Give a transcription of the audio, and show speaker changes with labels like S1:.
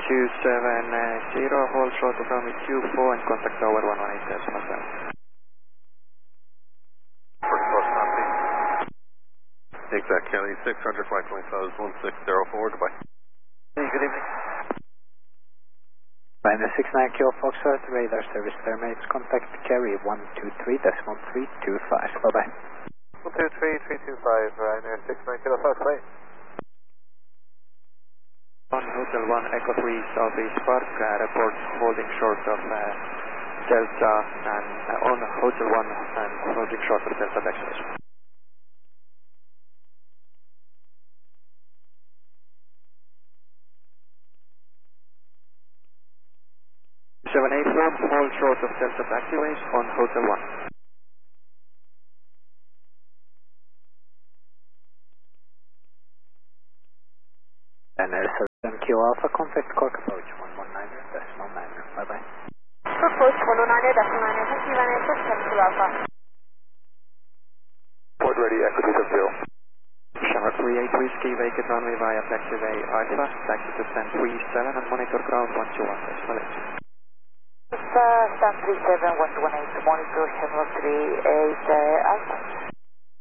S1: 270, hold short of runway 24 and contact tower 118.7.
S2: Exact County 600, flight 25 1604, goodbye.
S1: Hey, good evening.
S3: Liner 69 Kilo Foxtrot, radar service terminates, contact carry 123.325, bye-bye.
S2: 123.325, Liner 69 Kilo Foxtrot.
S1: On Hotel 1 Echo 3 Southeast Park, reports holding short of Delta and on Hotel 1 and holding short of Delta taxiway. 784, hold short of Delta taxiways on Hotel 1.
S3: And there's Kilo Alpha, contact Cork approach 119.9, bye-bye.
S4: Approach 119.9, thank you, Liner 67 Kilo Alpha.
S2: Port ready, Echo 270.
S1: Shark 38 Whiskey, vacant runway via taxiway Alpha, taxi to stand 37 and monitor ground 121, Malaysia.
S4: Stand 37, 118, monitor Chevron 38 Alpha.